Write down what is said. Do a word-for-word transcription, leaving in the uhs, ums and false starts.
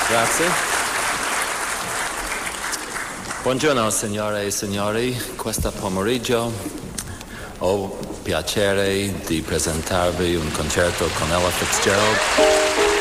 Grazie. Buongiorno signore e signori, questo pomeriggio ho piacere di presentarvi un concerto con Ella Fitzgerald.